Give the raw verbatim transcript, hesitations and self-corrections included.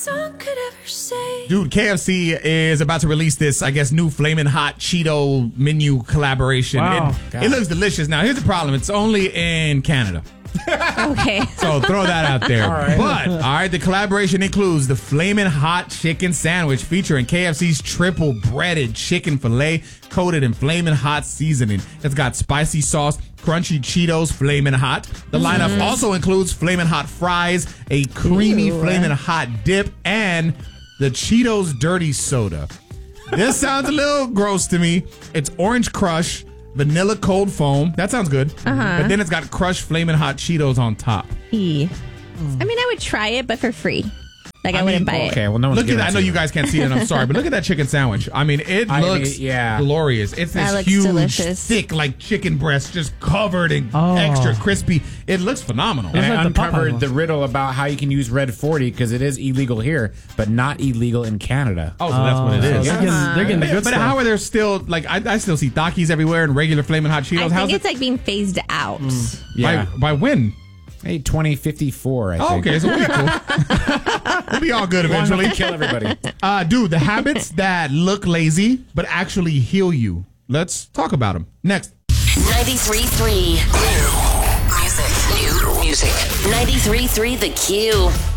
Dude, K F C is about to release this, I guess, new Flamin' Hot Cheeto menu collaboration. Wow. It, it looks delicious. Now, here's the problem. It's only in Canada. Okay. So throw that out there. All right. But, all right, the collaboration includes the Flamin' Hot Chicken Sandwich featuring K F C's triple breaded chicken filet coated in Flamin' Hot seasoning. It's got spicy sauce, crunchy Cheetos, Flamin' Hot. The lineup mm. also includes Flamin' Hot fries, a creamy Ew. Flamin' Hot dip, and the Cheetos Dirty Soda. This sounds a little gross to me. It's orange crush, vanilla cold foam. That sounds good. Uh-huh. But then it's got crushed Flamin' Hot Cheetos on top. E. Mm. I mean, I would try it, but for free. Like, I, I mean, wouldn't buy okay, it. Okay, well, no one's Look at that. I know you. you guys can't see it, and I'm sorry, but look at that chicken sandwich. I mean, it I looks mean, yeah. glorious. It's That this looks huge, delicious. thick, like chicken breast, just covered and Oh. extra crispy. It looks phenomenal. And I like the Popeye uncovered one. the riddle about how you can use Red forty because it is illegal here, but not illegal in Canada. Oh, so that's what it So is. they're getting, they're getting the But, good but stuff. how are there still, like, I, I still see Takis everywhere and regular Flamin' Hot Cheetos. I How's think it? it's like being phased out. Yeah. By, by when? Hey, twenty fifty-four, I Oh, think. okay, so we'll be cool. We'll be all good Long enough eventually. to kill everybody. Uh, dude, the habits that look lazy but actually heal you. Let's talk about them. Next. ninety-three point three New music. New music. ninety-three point three The Q.